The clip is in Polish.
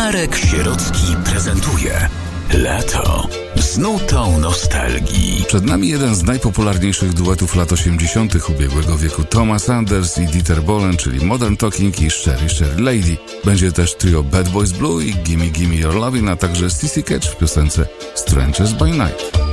Marek Sierocki prezentuje Lato z nutą nostalgii. Przed nami jeden z najpopularniejszych duetów lat 80. ubiegłego wieku, Thomas Anders i Dieter Bohlen, czyli Modern Talking i Sherry Sherry Lady. Będzie też trio Bad Boys Blue i Gimme Gimme Your Lovin', a także Sissy Catch w piosence Strangers by Night.